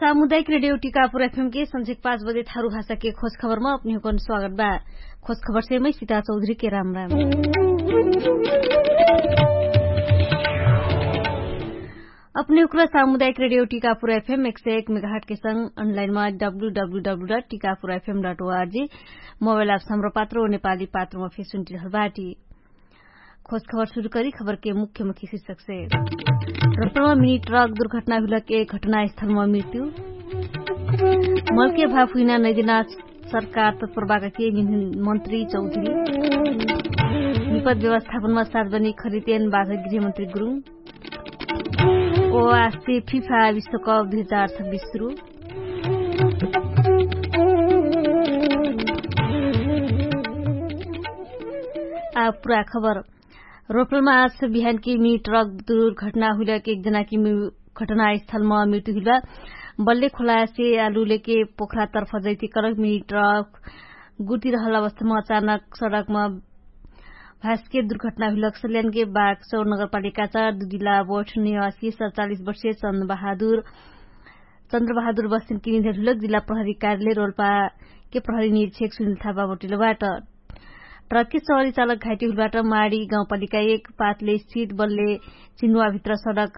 सामुदायिक radio Tikapur FM के संचिक 5 बजे थारू भाषा के खोज खबर में अपनी हुकन स्वागत बा। खोज खबर से मैं सीता चौधरी के राम राम। अपने उकला सामुदायिक रेडियो टीकापुर एफएम 101 मेगाहर्ट्ज के संग ऑनलाइन में www.tikapurfm.org मोबाइल ऐप हाम्रो पात्र और नेपाली पात्र में फेस सुनती रहबाटी। खोज खबर शुरू करी खबर के मुख्य शीर्षक से। रत्नमा मिनी ट्रक दुर्घटना हुआ के घटना स्थल में मृत्यु। मल्के भाव हुइना नैदिना सरकार तत्परबाका के मंत्री चौधरी। विपद व्यवस्थापन में सार्वजनिक खरीद ऐन बाधा गृहमन्त्री गुरुङ। ओआसी फिफा विश्वकप 2026 शुरू। पूरा खबर रोपलमा आज बिहान की मिनी ट्रक दुर्घटना हुआ के एकजना की घटना स्थल में मृत्यु हुआ। बल्ले खोला से आलू लेके पोखरा तर्फ जैती करक मिनी ट्रक गुटी रहल अवस्था में अचानक सड़क में भास्के दुर्घटना हुआ। सल्यान के बागचौर नगरपालिका 4 दुगिला बोट निवासी 47 वर्षीय चन्द्रबहादुर बस्ती की निधन हुआ। जिला प्रहरी कार्यालय रोल्पा के प्रहरी निरीक्षक सुनिल थापा बोटिलोबाट ट्रक के सवारी चालक घाइते हुबाट माडी गाउँपालिका 1 पातले स्थित बल्ले चिनुवाभित्र सड़क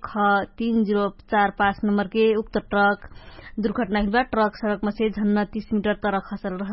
1 नंबर के उक्त ट्रक दुर्घटना हुआ। ट्रक सड़क में से झन्न 30 मीटर तर खसल रह।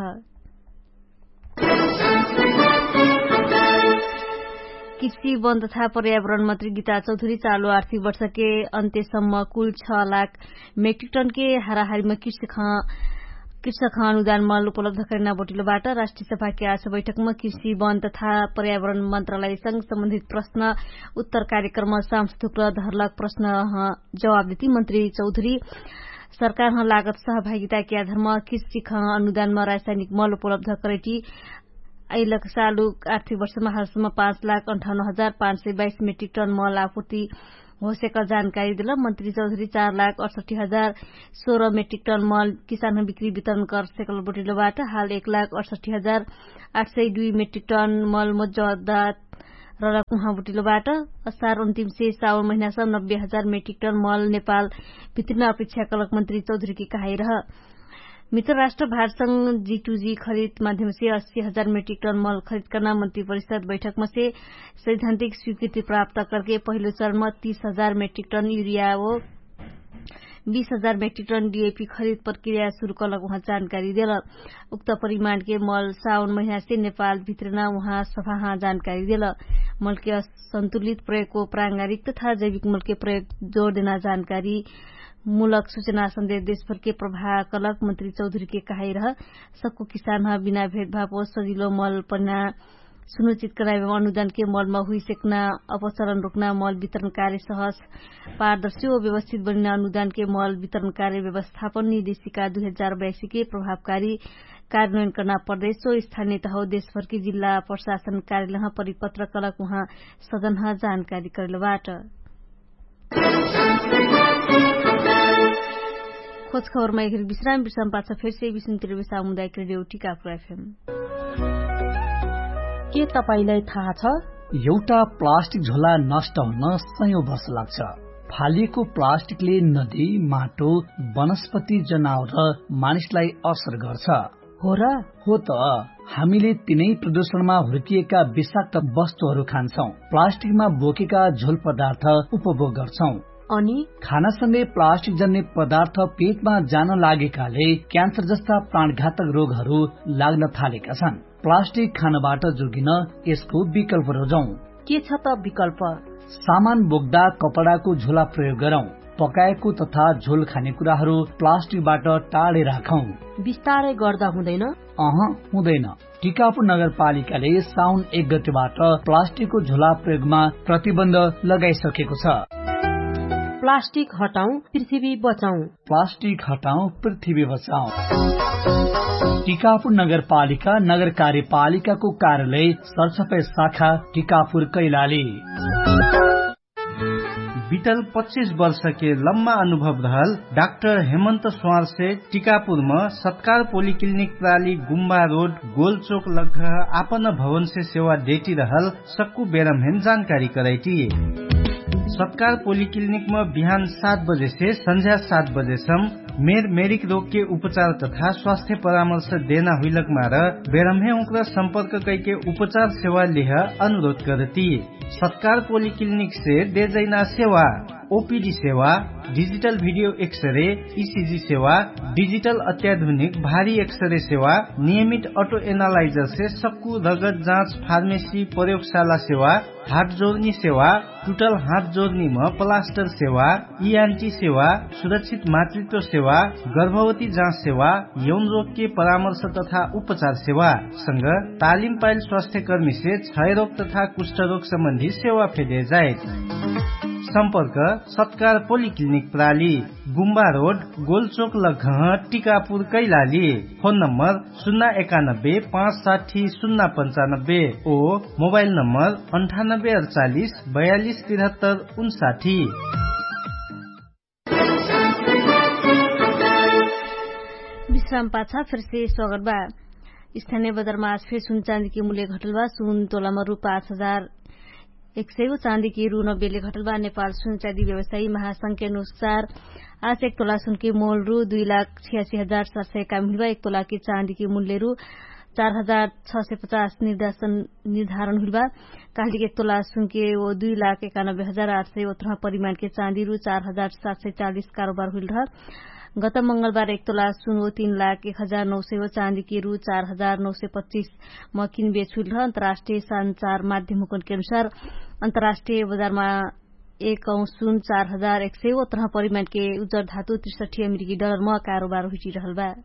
कृषि वन तथा पर्यावरण मंत्री गीता चौधरी चालू आर्थिक वर्ष के अन्त्यसम्म कुल 6 लाख मेट्रिक टन के हाराहारी में कृषक अनुदान मल उपलब्ध करना बोटिलोबाट राष्ट्रिय सभा के आज बैठक में कृषि वन तथा पर्यावरण मंत्रालयसँग सम्बन्धित प्रश्न उत्तर कार्यक्रम सांस्कृतिक धरलक प्रश्न जवाब देती मंत्री चौधरी सरकार लागत सहभागिता के आधार में कृषि अनुदान में रासायनिक मल उपलब्ध करेटी अहिलक चालू आर्थिक वर्ष में हालसम्म 5,58,522 मेट्रिक टन मल आपूर्ति होसेका जानकारी दिल। मंत्री चौधरी 4,68,016 मेट्रिक टन मल किसान बिक्री वितरण कर सेकल बोटिलोबाट हाल 1,68,802 मेट्रिक टन मल मौजूदा रलक उहाँ बोटिलोबाट असार अन्तिम से साउन महीनासम्म 90,000 मेट्रिक टन मल नेपाल भित्रिन अपेक्षा कलक मंत्री चौधरी की कहाई रह। मित्र राष्ट्र भारत संघ G2G खरीद माध्यम से 80,000 मेट्रिक टन मल खरीद करना मंत्री परिषद बैठक में से सैद्धांतिक स्वीकृति प्राप्त करके पहले चरण में 30,000 मेट्रिक टन यूरिया और 20,000 मेट्रिक टन डीएपी खरीद प्रक्रिया शुरू करलक वहाँ जानकारी दिल। उक्त परिमाण के मल साउन महीना से नेपाल भित्रना वहाँ सभा जानकारी दिल। मल के संतुलित प्रयोग को प्रांगारिक तथा जैविक मल के प्रयोग जोड़ देना जानकारी मूलक सूचना संदेश देशभर के प्रभाव कलक मंत्री चौधरी के कहाई रह। सबको किसान बिना भेदभाव सजिलो मल पन्ना सुनिश्चित कराए अनुदान के मल में हुई सेकना अपचरण रोकना मल वितरण कार्य सहज पारदर्शी और व्यवस्थित बनिना अनुदान के मल वितरण कार्य व्यवस्थापन निर्देशिका 2082 के प्रभावकारी कार्यान्वयन करना प्रदेश और स्थानीय तह देशभर के जिला प्रशासन कार्यालय परिपत्र कलक वहाँ सदन जानकारी करलबाट। खोज खबर में एक विश्राम पाछ फिर से विसुन्तिर सामुदायिक रेडियो टीकापुर एफएम। के तपाईलाई थाहा छ एउटा प्लास्टिक झोला नष्ट हुन सयौं वर्ष लाग्छ। फालिएको प्लास्टिकले नदी माटो वनस्पति जनावर र मानिसलाई असर गर्छ। हो र हो त हामीले तिनै प्रदूषणमा हुर्किएका विषाक्त वस्तुहरू खान्छौं। प्लास्टिकमा बोकेका झोल पदार्थ उपभोग गर्छौं अनि खानासँगै प्लास्टिक जन्य पदार्थ पेटमा जान लागेकाले क्यान्सर जस्ता प्राणघातक रोगहरू लाग्न थालेका छन्। प्लास्टिक खानबाट जोगिन यसको विकल्प रोजौं। के छ त विकल्प? सामान बोक्दा कपडाको झोला प्रयोग गरौं। पकाएको तथा झोल खानेकुराहरू प्लास्टिकबाट टाढे राखौं। बिस्तारै गर्दा हुँदैन? हुँदैन। टिकापुर नगरपालिकाले साउन 1 गतेबाट प्लास्टिकको झोला प्रयोगमा प्रतिबन्ध लगाइसकेको छ। प्लास्टिक हटाऊ पृथ्वी बचाऊ। प्लास्टिक हटाऊ पृथ्वी बचाऊ। टिकापुर नगरपालिका नगर कार्यपालिकाको कार्यालय सरसफाई शाखा टिकापुर कैलाली। बीतल 25 वर्ष के लम्बा अनुभव रहल डाक्टर हेमंत स्वार से टिकापुर में सत्कार पोलिक्लिनिक प्राली गुम्बा रोड गोल चौक लग आपन भवन से सेवा देती रहल सक्कू बेरम हेन जानकारी कराई। सत्कार पोलिक्लिनिक में बिहान 7 बजे से संध्या 7 बजेसम्म मेरिक रोग के उपचार तथा स्वास्थ्य परामर्श देना हुइलक मार बेरम्हे उक्र संपर्क कैके उपचार सेवा लेह अनुरोध करती। सत्कार पोलिक्लिनिक से दे जैना सेवा ओपीडी सेवा, डिजिटल भिडियो एक्सरे, ईसीजी सेवा, डिजिटल अत्याधुनिक भारी एक्सरे सेवा, नियमित ऑटो एनालाइजर से सक्कु रगत जाँच फार्मेसी प्रयोगशाला सेवा, हाथ जोड़नी सेवा, टूटल हाथ जोड़नी में प्लास्टर सेवा, ईएनटी सेवा, सुरक्षित मातृत्व सेवा, गर्भवती जाँच सेवा, यौन रोग के परामर्श तथा उपचार सेवा संग तालिम पाइल स्वास्थ्य कर्मी से क्षय रोग तथा कुष्ठ रोग संबंधी सेवा फेदे जाए। संपर्क सत्कार पोलिक्लिनिक प्राली, गुम्बा road, गोलचोक लगह, Tikapur Kailali. Phone number 091 560 095 ओ मोबाइल नंबर 9848 42 73 59। विश्राम पाछा फिर से स्वागत बा। स्थानीय बजार में आज फिर सुन चांदी की मूल्य घटल बा। सुन तोला में रु 5,100, चांदी की रु 90 ले घटल बा। नेपाल सुन चांदी व्यवसायी महासंघ के अनुसार आज 1 तोला सुन की मोल रु 2,86,751 मिल बा। 1 तोला की चांदी की मूल्य रु 4,650 निर्धारण हुई बा। काली के 1 तोला सुन के वो 2,91,818 परिमाण के चांदी रु 4,740 कारोबार हुई रहा। गत मंगलबार 1 तोला सुन वो 3,01,900 चांदी की रु 4,925 में किन बेच हुई रहा। अंतर्राष्ट्रीय संचार माध्यमों के अनुसार अंतर्राष्ट्रीय बाजार में 1 औंस सुन 4,118 परिमाण के उज्जर धातु 63 अमेरिकी डलर में कारोबार हुई रहल बा।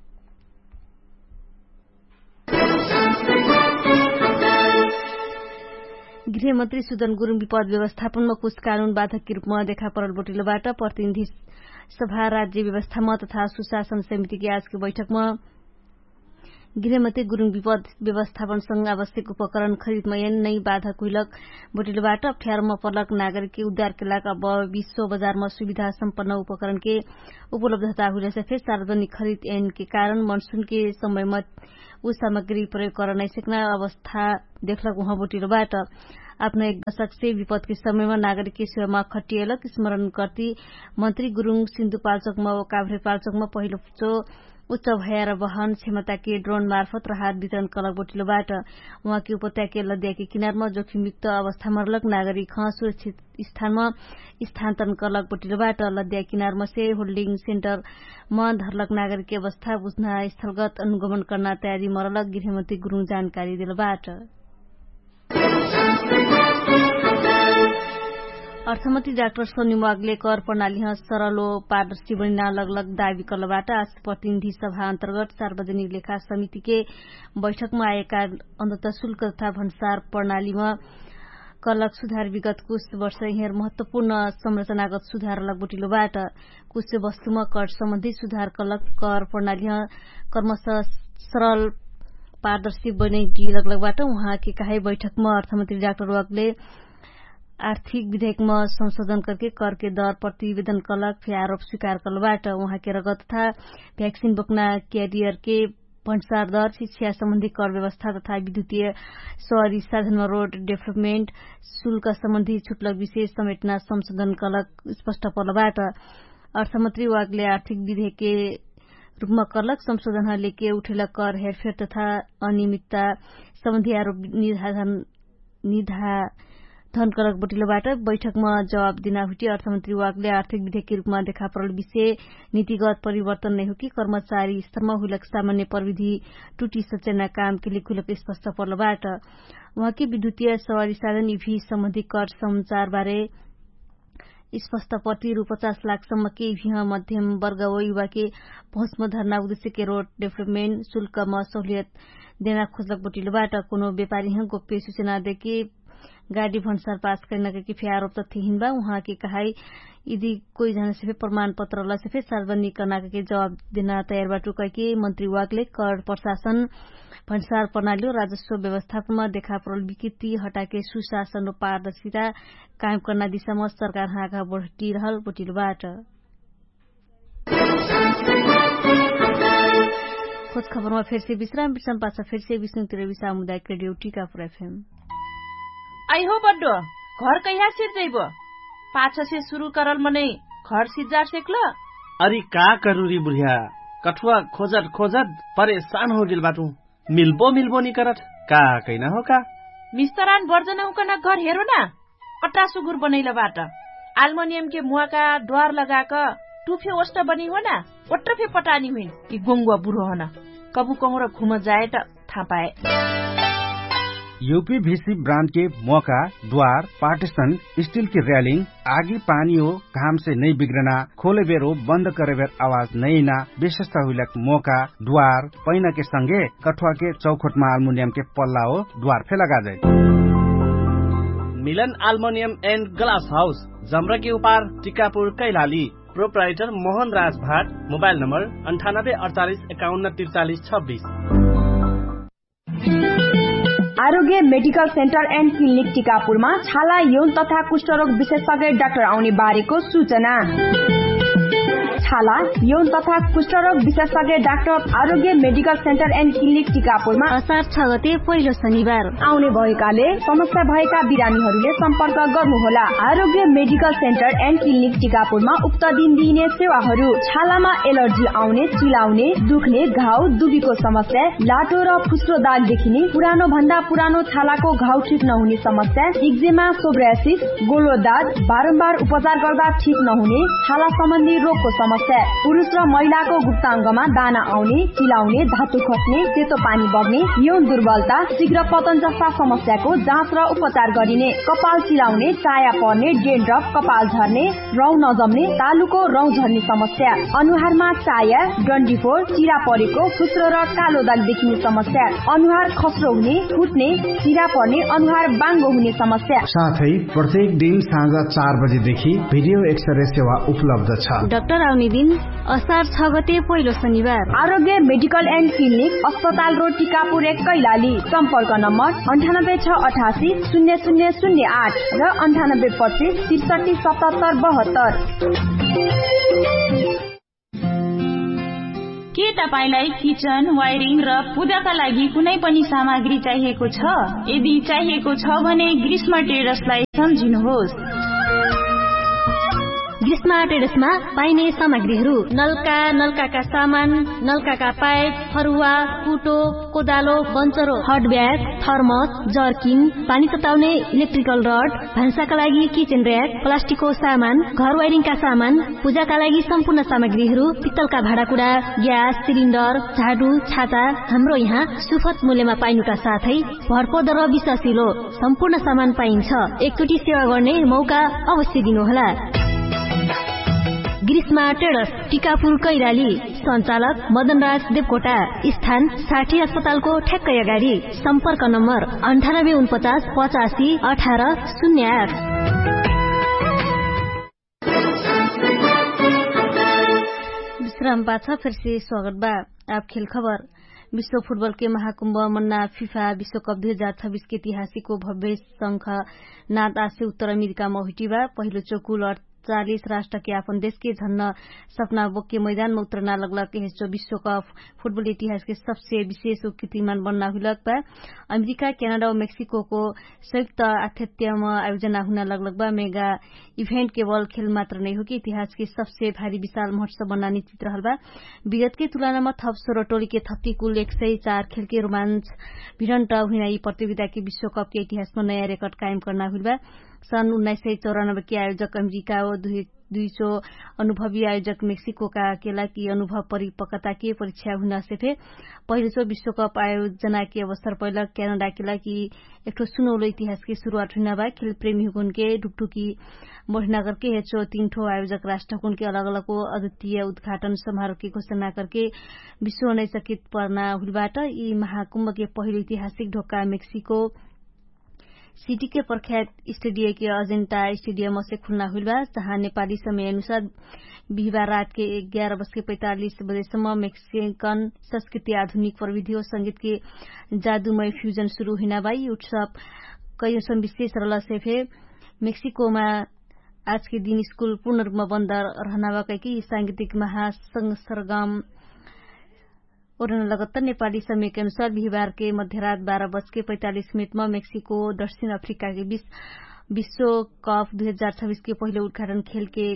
गृहमन्त्री सुदन गुरुङ विपद व्यवस्थापनमा कुछ कानून बाधक के रूपमा देखा परल बोटिलोबाट प्रतिनिधि सभा राज्य व्यवस्थामा तथा सुशासन समिति की आज की बैठक में गृहमन्त्री गुरुङ विपद व्यवस्थापनसँग आवश्यक उपकरण खरीदमा नई बाधक हुइलक बोटिलोबाट अप्ठ्यारोमा पर्लक नागरिक के उद्धार के लाग अब विश्व बजारमा सुविधा सम्पन्न उपकरण के उपलब्धता हुइले से फिर सार्वजनिक खरीद ऐन के कारण मनसून के समय में उ सामग्री प्रयोग कर नहीं सकना अवस्था देखलक। वहाँ बोटिलोबाट आफ्नो 1 दशक से विपद के समय में नागरिक की सेवा में खटिएलक स्मरण करती मंत्री गुरुङ सिन्धुपाल्चोकमा काभ्रेपाल्चोकमा पहिलो उच्च भएर वाहन क्षमता के ड्रोन मार्फत राहत वितरण कलक बोटिलोबाट वहाँ की उपत्यका लदिया के किनारमा जोखिमयुक्त अवस्था मरलक नागरिक सुरक्षित स्थानमा स्थानान्तरण कलक बोटिलोबाट लदिया किनारमा से होल्डिंग सेन्टर में धरलक नागरिक की अवस्था बुझ्न स्थलगत अनुगमन करना तयारी मरलक गृहमन्त्री गुरुङ जानकारी दिलबाट। अर्थमन्त्री डाक्टर सोनिम वाग्ले कर प्रणाली सरल व पारदर्शी बनिन लगलग दावी करलबाट आज प्रतिनिधि सभा अन्तर्गत सार्वजनिक लेखा समिति के बैठक में आएका अन्तत शुल्क तथा भन्सार प्रणाली में कलक सुधार विगत कुछ वर्ष हेर महत्वपूर्ण संरचनागत सुधार अलग बोटिलोबाट कुछ वस्तुमा कर सम्बन्धी सुधार कलक कर प्रणाली क्रमशः सरल पारदर्शी बनेगी लगलगबाट वहाँ की कहे बैठक में अर्थमन्त्री डाक्टर वाग्ले आर्थिक विधेयक में संशोधन करके कर के दर प्रतिवेदन कलक फिर आरोप स्वीकार कलबाट वहाँ के रगत तथा भैक्सिन बोक्ना कैरियर के भन्सार दर शिक्षा सम्बन्धी कर व्यवस्था तथा विद्युतीय शहरी साधनमा रोड डेभलपमेन्ट शुल्क सम्बन्धी छुटलक विशेष समेटना संशोधन कलक स्पष्ट पर्लबाट अर्थमन्त्री वाग्ले आर्थिक विधेयक के रूपमा कलक संशोधन लेके उठेला कर हेरफेर तथा अनियमितता सम्बन्धी आरोप निधाधन कलक बोटिलोबाट बैठक में जवाब दिना हुटी अर्थमन्त्री वाग्ले आर्थिक विधेयक के रूपमा देखा परल विषय नीतिगत परिवर्तन नहीं हो कि कर्मचारी स्तरमा हुलक सामान्य प्रविधि टूटी सचेना काम के लिए खुलक स्पष्ट पर्लबाट वहाँ की विद्युतीय सवारी साधन ईभी सम्बन्धी कर संचार बारे स्पष्ट प्रति रु 50 लाखसम्म के ईभी मध्यम वर्ग व युवा के पहुँचमा धरना उद्देश्य के रोड डेभलपमेन्ट शुल्कमा सहुलियत देना खोजलक बोटिलोबाट कोनो व्यापारी गोप्य सूचना देके गाड़ी भन्सार पास करने के फिर आरोप तथ्य हिंबा वहाँ की कहाई यदि कोई जन से प्रमाण पत्र ला से सार्वजनिक करना के जवाब देना तैयार बाटू कह मंत्री वाग्ले कर प्रशासन भन्सार प्रणाली और राजस्व व्यवस्थापन में देखा परल विकृति हटाके सुशासन और पारदर्शिता कायम करना दिशा में सरकार आगा बढ़ी रहल बोटिलोबाट। खोज खबर में फिर से विश्राम पासा फिर से विष्णु तिरवी सामुदायिक रेडियो टीकापुर FM। आई हो बड्डो घर कहिया सिर जइबो पाछ से शुरू करल मने घर सिजार सेकल। अरे का करू री बुढ़िया, कठुआ खोजत खोजत परेशान हो गेल बाटू। मिल्बो नी करत का कैना हो का। मिस्तरान बर्जना उकना घर हेरो ना, अट्टा सुगुर बनैल बाट एल्युमिनियम के मुआ का द्वार लगाक टुफे ओष्ट बनी हो ना, ओट्रफे पटानी हुई कि गोंगुआ बुढ़ो होना कबू कहूँ र घुम जाए त थाहा पाए। यूपीवीसी ब्रांड के मौका, द्वार, पार्टीशन, स्टील की रेलिंग, आगी पानी हो घाम से नहीं बिगड़ना, खोले बेर हो बंद करे बेर आवाज नहीं ना, विशेषता हुई मौका, द्वार, पैना के संगे कठुआ के चौखट में एल्युमिनियम के पल्ला हो द्वार फे लगा जाए। मिलन एल्युमिनियम एंड ग्लास हाउस, जमरा के उपार, Tikapur, Kailali. Proprietor Mohan Raj Bhat. Mobile number 9848514326। Aarogya medical centre and clinic टिकापुरमा छाला, यौन तथा कुष्ठरोग विशेषज्ञ डाक्टर आउने बारेको सूचना। छाला, यौन तथा कुष्ठरोग विशेषज्ञ doctor Aarogya medical centre and clinic टिकापुरमा असार 6 गते पहिलो शनिबार आउने भएकाले समस्या भएका बिरामीहरूले सम्पर्क गर्नुहोला। आरोग्य मेडिकल सेन्टर एन्ड क्लिनिक टिकापुरमा उक्त दिन दिइने सेवाहरू: छालामा एलर्जी आउने, चिलाउने, दुख्ने, घाउ, दुबीको समस्या, लाटो र फुस्रो दाग देखिने, पुरानो भन्दा पुरानो छालाको घाउ ठिक नहुने समस्या, एक्जेमा, सोब्रासिस, गोलो दाग, बारम्बार उपचार गर्दा ठिक नहुने, छाला सम्बन्धी रोगको समस्या, पुरुष र महिलाको गुप्ताङ्गमा दाना आउने, चिलाउने, धातु खस्ने, सेतो पानी बग्ने, यौन दुर्बलता, शीघ्र पतन जस्ता समस्याको जाँच र उपचार गरिने, कपाल चिलाउने, चाया पर्ने, डेन्ड्रफ, कपाल झर्ने, रौँ नजम्ने, तालुको रौँ झर्ने समस्या, अनुहारमा चाया, डन्डीफोर, चिरा परेको, फुस्रो र कालो दाग देखिने समस्या, अनुहार खस्रो हुने, फुट्ने, चिरा पर्ने, अनुहार बाङ्गो हुने समस्या। साथै प्रत्येक दिन साँझ 4 बजेदेखि भिडियो एक्सरे सेवा उपलब्ध छ। डाक्टर आउने दिन असार 6 गते पहिलो शनिबार। आरोग्य मेडिकल एन्ड क्लिनिक, अस्पताल रोड, टिकापुर 1, कैलाली। सम्पर्क नम्बर 9868 0008 र 9825 63 77 72। के तपाईलाई किचन, वायरिङ र पूजाका लागि कुनै पनि सामग्री चाहिएको छ? यदि चाहिएको छ भने ग्रीष्मा टेरेसलाई सम्झिनुहोस्। ग्रीष्मा टेरेसमा पाइने सामग्रीहरू: नलका सामान, नलका पाइप, फरुवा, कुटो, कोदालो, बन्चरो, हट ब्याग, थर्मस, जर्किन, पानी तताउने इलेक्ट्रिकल रड, भान्साका लागि किचन र्याक, प्लास्टिकको सामान, घर वायरिङका सामान, पूजाका लागि सम्पूर्ण सामग्रीहरू, पित्तलका भाँडाकुँडा, ग्यास सिलिन्डर, झाडु, छाता हाम्रो यहाँ सुपथ मूल्यमा पाइनुका साथै भरपर्दो र विश्वासिलो सम्पूर्ण सामान पाइन्छ। एकचोटि सेवा गर्ने मौका अवश्य दिनुहोला। ग्रीष्मा टेरेस, टिकापुर, कैलाली। सञ्चालक मदनराज देवकोटा। स्थान 60 अस्पतालको ठ्याक्कै अगाडि। सम्पर्क नम्बर 9849 85 18 08। विश्राम पाछा फिर से स्वागत बा। आप खेल खबर। विश्व फुटबल के महाकुंभ मन्ना फीफा विश्व कप 2026 के ऐतिहासिक भव्य शंख नाद आज से उत्तर अमेरिका में हुटिबा। पहिलो चोकुल 48 राष्ट्र के आपन देश के झन्न सपना बोक के मैदान में उतरना लगलग के विश्व कप फुटबल इतिहास के सबसे विशेष कीर्तिमान बनना हुलक बा। अमेरिका, कनाडा और मेक्सिको को संयुक्त आतिथ्य में आयोजना हुन लगलग बा। मेगा इवेंट केवल खेल मात्र नहीं हो कि इतिहास के सबसे भारी विशाल महोत्सव बनना निश्चित रहल बा। विगत के तुलना में थप 16 टोली के थप्ती कुल 104 खेल के रोमांच भिडंट हुई प्रतियोगिता के विश्व कप के इतिहास में नया रिकॉर्ड कायम करना हुई बा। सन् 1994 के आयोजक अमेरिका और 200 अनुभवी आयोजक मेक्सिको का अकेला की अनुभव परिपक्वता के परीक्षा हुन से पहिलो विश्व कप आयोजना के अवसर पहिला कनाडा केला की एक सुनौलो इतिहास की शुरुआत हुन बा। खेल प्रेमी हुकुन के डुकटुकी मोहनगर के 3 ठो आयोजक राष्ट्र हुकुन के अलग अलग को अद्वितीय उद्घाटन समारोह की घोषणा करके विश्व नैसकित पर्ना हुलबाट यी महाकुंभ के पहिलो ऐतिहासिक ढोका मेक्सिको सिटी के प्रख्यात स्टेडियम के अजेन्टा स्टेडियम से खुलना हुई बा। जहां नेपाली समय अनुसार बिहिबार रात के 11:45 बजेसम्म मेक्सिकन संस्कृति, आधुनिक प्रविधि और संगीत के जादूमय फ्यूजन शुरू हुना बा। उत्सव कई विशेष रहला से मेक्सिको में आज के दिन स्कूल पूर्ण रूप में बंद रहना बा। कई सांगीतिक महासंगम ओरन लगातार नेपाली समय के अनुसार बिहिबार के मध्यरात 12:45 में मेक्सिको दक्षिण अफ्रीका के बीच विश्व कप 2026 के पहिलो उद्घाटन खेल के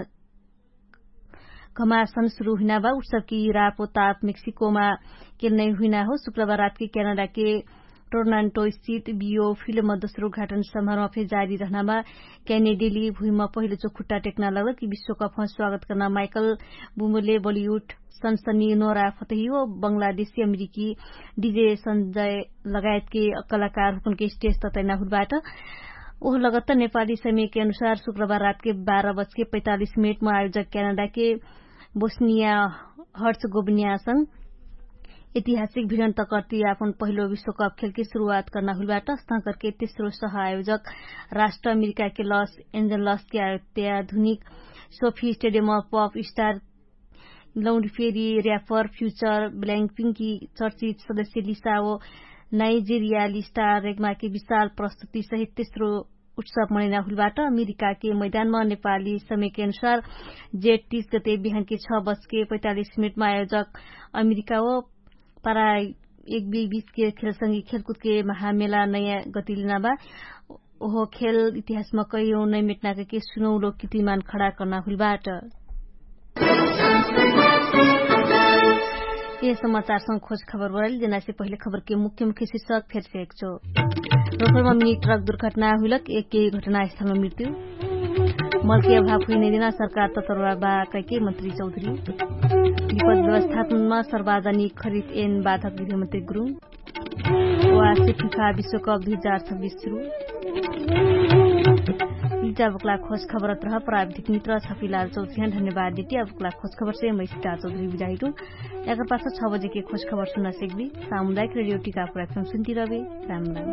घमासान शुरू हुना बा। उत्सव की रापो ताप मेक्सिकोमा खेल्ने हुना हो। शुक्रबार रात के कनाडा के टोरन्टो स्थित बियो फिल्डमा दोस्रो उद्घाटन समारोह फेरि जारी रहनामा कैनेडियली भुइँमा पहिलो चोक खुट्टा टेक्न लाग्दा कि विश्वकपमा स्वागत गर्न माइकल बुमले बलिउड सनसनी नोरा फतेही हो बंगलादेशी अमेरिकी डीजे संजय लगायत के कलाकार हुनके स्टेज ततैना हुबाट ओह लगत्त नेपाली समय के अनुसार शुक्रबार रात के 12:45 में आयोजक कनाडा के बोस्निया हर्जगोविनियासँग ऐतिहासिक भिडन्त करती आफ्नो पहिलो विश्वकप खेल की शुरूआत करना हुलबाट स्नाकर के तेस्रो सह आयोजक राष्ट्र अमेरिका के लस एन्जलस के अत्याधुनिक सोफी स्टेडियम पप स्टार लौंड फेरी र्यापर फ्यूचर ब्ल्याङ्कपिङ्क की चर्चित सदस्य लिसा ओ नाइजेरियाली स्टार रेगमा की विशाल प्रस्तुति सहित तेस्रो उत्सव मनाइना हुलबाट अमेरिका के मैदानमा नेपाली समय के अनुसार जेठ 30 गते बिहान के 6:45 में आयोजक अमेरिका ओ पारा 1-20 के खेलसँगै खेलकुद के महामेला नयाँ गति लिना बा। ओहो खेल इतिहासमा कयौं नै मेटना के सुनौलो कीर्तिमान खड़ा करना हुलबाट। ये समाचारसँग खोज खबर बढ़ल जना से पहले खबर के मुख्य शीर्षक फिर से एक छो। रोकड़मा मिनी ट्रक दुर्घटना हुलक एक घटना स्थलमा मृत्यु। मल के अभाव हुने दिन सरकार तत्परबा कैके मन्त्री चौधरी। विपद व्यवस्थापनमा सार्वजनिक खरिद ऐन बाधक गृहमन्त्री गुरुङ। फिफा विश्वकप 2026 शुरू। अबकला खोज खबर रह प्राविधिक मित्र छफीलाल चौधरी धन्यवाद देती। अबकला खोज खबर से मैं सीता चौधरी विदाई दू। एकर पास 6 बजे के खोज खबर सुन्न सेक्बी। सामुदायिक रेडियो टीकापुर FM सुनती रहे। राम राम।